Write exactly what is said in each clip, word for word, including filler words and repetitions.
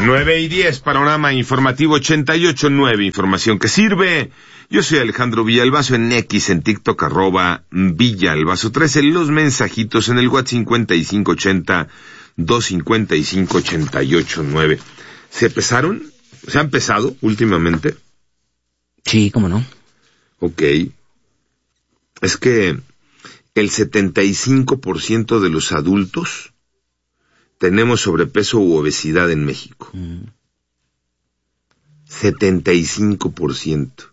nueve y diez, panorama informativo ochenta y ocho punto nueve, información que sirve. Yo soy Alejandro Villalbazo en X, en TikTok, arroba Villalbazo trece, los mensajitos en el WhatsApp cincuenta y cinco ochenta, doscientos cincuenta y cinco, ochenta y ocho nueve. ¿Se pesaron? ¿Se han pesado últimamente? Sí, ¿cómo no? Ok. Es que el setenta y cinco por ciento de los adultos tenemos sobrepeso u obesidad en México. Mm. setenta y cinco por ciento.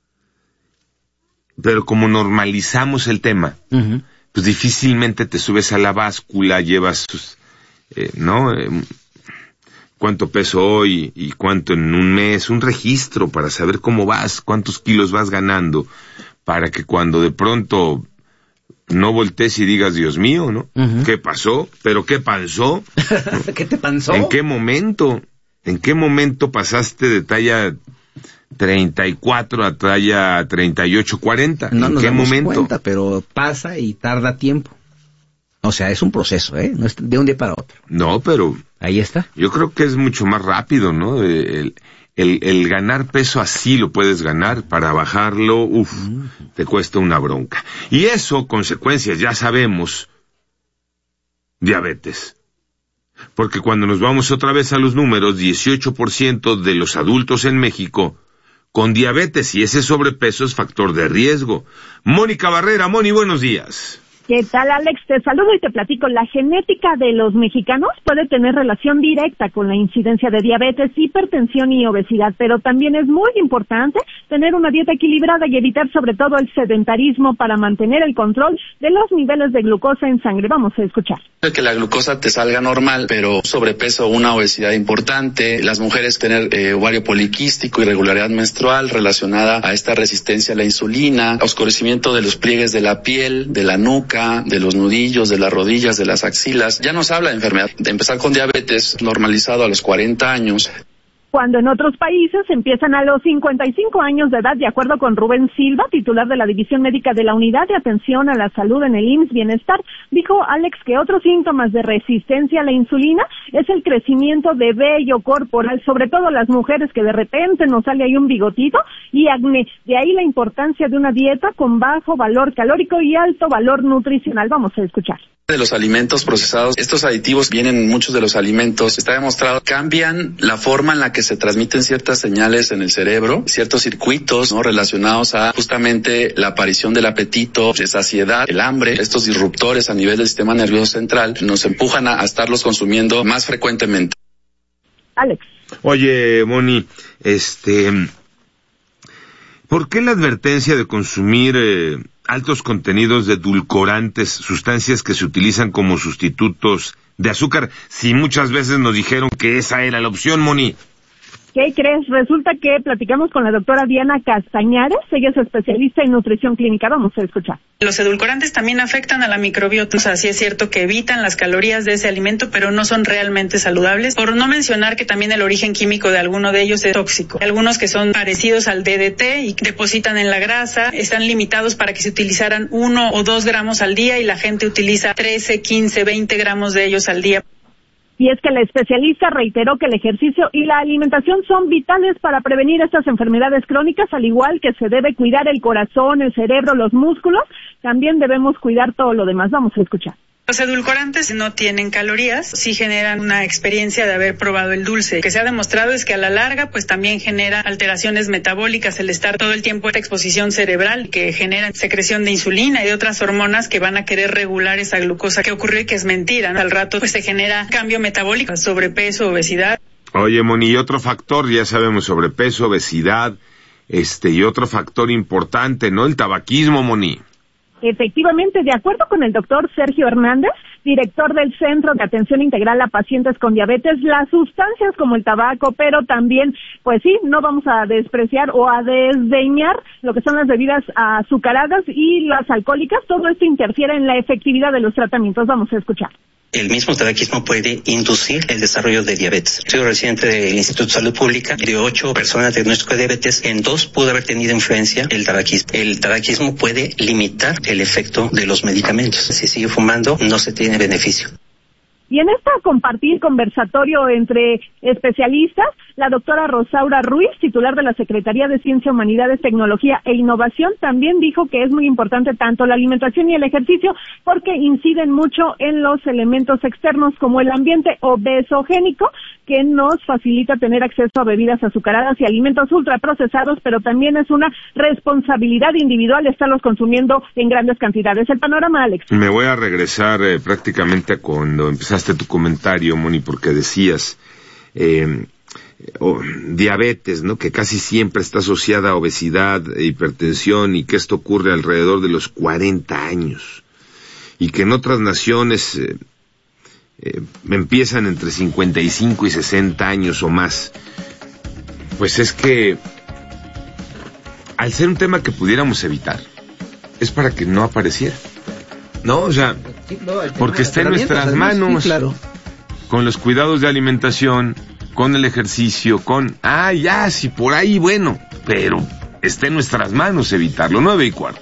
Pero como normalizamos el tema, uh-huh. pues difícilmente te subes a la báscula, llevas, eh, ¿no? Eh, cuánto peso hoy y cuánto en un mes, un registro para saber cómo vas, cuántos kilos vas ganando, para que cuando de pronto no voltees y digas, Dios mío, ¿no? Uh-huh. ¿Qué pasó? ¿Pero qué pasó? ¿Qué te pasó? ¿En qué momento? ¿En qué momento pasaste de talla treinta y cuatro a talla treinta y ocho, cuarenta? No ¿En nos qué damos momento? cuenta, pero pasa y tarda tiempo. O sea, es un proceso, ¿eh? No es de un día para otro. No, pero ahí está. Yo creo que es mucho más rápido, ¿no? El, el, el ganar peso así lo puedes ganar, para bajarlo, uff, uh-huh. te cuesta una bronca. Y eso, consecuencias, ya sabemos, diabetes. Porque cuando nos vamos otra vez a los números, dieciocho por ciento de los adultos en México con diabetes, y ese sobrepeso es factor de riesgo. Mónica Barrera, Moni, buenos días. ¿Qué tal, Alex? Te saludo y te platico. La genética de los mexicanos puede tener relación directa con la incidencia de diabetes, hipertensión y obesidad, pero también es muy importante tener una dieta equilibrada y evitar sobre todo el sedentarismo para mantener el control de los niveles de glucosa en sangre. Vamos a escuchar. Que la glucosa te salga normal, pero sobrepeso, una obesidad importante, las mujeres tener eh, ovario poliquístico, irregularidad menstrual relacionada a esta resistencia a la insulina, oscurecimiento de los pliegues de la piel, de la nuca, de los nudillos, de las rodillas, de las axilas. Ya nos habla de enfermedad. De empezar con diabetes normalizado a los cuarenta años. Cuando en otros países empiezan a los cincuenta y cinco años de edad, de acuerdo con Rubén Silva, titular de la División Médica de la Unidad de Atención a la Salud en el I M S S Bienestar, dijo Alex que otros síntomas de resistencia a la insulina es el crecimiento de vello corporal, sobre todo las mujeres que de repente nos sale ahí un bigotito, y acné. De ahí la importancia de una dieta con bajo valor calórico y alto valor nutricional. Vamos a escuchar. De los alimentos procesados, estos aditivos vienen en muchos de los alimentos, está demostrado, cambian la forma en la que se transmiten ciertas señales en el cerebro, ciertos circuitos, ¿no?, relacionados a justamente la aparición del apetito, de saciedad, el hambre. Estos disruptores a nivel del sistema nervioso central nos empujan a, a estarlos consumiendo más frecuentemente. Alex. Oye, Moni, este, ¿por qué la advertencia de consumir eh, altos contenidos de edulcorantes, sustancias que se utilizan como sustitutos de azúcar, si muchas veces nos dijeron que esa era la opción, Moni? ¿Qué crees? Resulta que platicamos con la doctora Diana Castañares, ella es especialista en nutrición clínica. Vamos a escuchar. Los edulcorantes también afectan a la microbiota, o sea, sí es cierto que evitan las calorías de ese alimento, pero no son realmente saludables, por no mencionar que también el origen químico de alguno de ellos es tóxico. Algunos que son parecidos al D D T y depositan en la grasa, están limitados para que se utilizaran uno o dos gramos al día y la gente utiliza trece, quince, veinte gramos de ellos al día. Y es que la especialista reiteró que el ejercicio y la alimentación son vitales para prevenir estas enfermedades crónicas, al igual que se debe cuidar el corazón, el cerebro, los músculos, también debemos cuidar todo lo demás. Vamos a escuchar. Los edulcorantes no tienen calorías, sí generan una experiencia de haber probado el dulce. Lo que se ha demostrado es que a la larga pues también genera alteraciones metabólicas, el estar todo el tiempo en exposición cerebral, que genera secreción de insulina y de otras hormonas que van a querer regular esa glucosa que ocurrió y que es mentira, ¿no? Al rato pues se genera cambio metabólico, sobrepeso, obesidad. Oye, Moni, y otro factor, ya sabemos, sobrepeso, obesidad, este, y otro factor importante, ¿no? El tabaquismo, Moni. Efectivamente, de acuerdo con el doctor Sergio Hernández, director del Centro de Atención Integral a Pacientes con Diabetes, las sustancias como el tabaco, pero también, pues sí, no vamos a despreciar o a desdeñar lo que son las bebidas azucaradas y las alcohólicas. Todo esto interfiere en la efectividad de los tratamientos. Vamos a escuchar. El mismo tabaquismo puede inducir el desarrollo de diabetes. Estudio reciente del Instituto de Salud Pública, de ocho personas diagnosticadas de diabetes, en dos pudo haber tenido influencia el tabaquismo. El tabaquismo puede limitar el efecto de los medicamentos. Si sigue fumando, no se tiene beneficio. Y en esta compartir conversatorio entre especialistas, la doctora Rosaura Ruiz, titular de la Secretaría de Ciencia, Humanidades, Tecnología e Innovación, también dijo que es muy importante tanto la alimentación y el ejercicio porque inciden mucho en los elementos externos como el ambiente obesogénico, que nos facilita tener acceso a bebidas azucaradas y alimentos ultraprocesados, pero también es una responsabilidad individual estarlos consumiendo en grandes cantidades. El panorama, Alex. Me voy a regresar eh, prácticamente a cuando empezaste tu comentario, Moni, porque decías eh, oh, diabetes, ¿no? Que casi siempre está asociada a obesidad e hipertensión y que esto ocurre alrededor de los cuarenta años y que en otras naciones eh, eh, empiezan entre cincuenta y cinco y sesenta años o más. Pues es que al ser un tema que pudiéramos evitar, es para que no apareciera. No, o sea, Sí, no, porque está en nuestras manos, sí, claro. Con los cuidados de alimentación, con el ejercicio, con, ah, ya, si por ahí, bueno, pero está en nuestras manos evitarlo. Nueve y cuarto.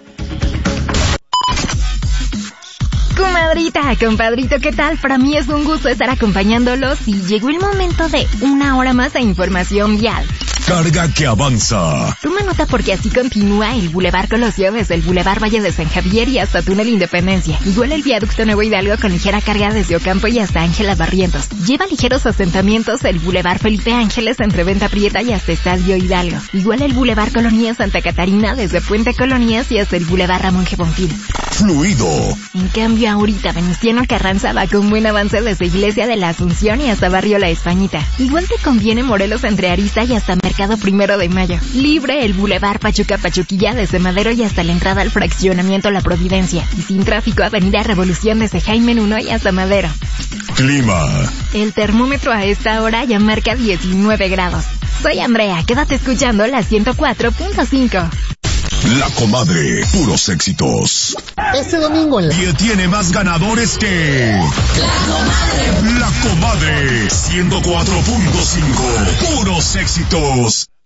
Comadrita, compadrito, ¿qué tal? Para mí es un gusto estar acompañándolos y llegó el momento de una hora más de información vial. Carga que avanza. Toma nota porque así continúa el Boulevard Colosio desde el Boulevard Valle de San Javier y hasta Túnel Independencia. Igual el Viaducto Nuevo Hidalgo con ligera carga desde Ocampo y hasta Ángela Barrientos. Lleva ligeros asentamientos el Boulevard Felipe Ángeles entre Venta Prieta y hasta Estadio Hidalgo. Igual el Boulevard Colonia Santa Catarina desde Puente Colonias y hasta el Boulevard Ramón G. Bonfil. Fluido. En cambio ahorita Venustiano Carranza va con buen avance desde Iglesia de la Asunción y hasta Barrio La Españita. Igual te conviene Morelos entre Arista y hasta Mercado Primero de Mayo. Libre el Boulevard Pachuca Pachuquilla desde Madero y hasta la entrada al fraccionamiento La Providencia. Y sin tráfico Avenida Revolución desde Jaime uno y hasta Madero. Clima. El termómetro a esta hora ya marca diecinueve grados. Soy Andrea, quédate escuchando la ciento cuatro punto cinco. La Comadre, puros éxitos. Este domingo en la... Que tiene más ganadores que... La Comadre. La Comadre, ciento cuatro punto cinco, puros éxitos.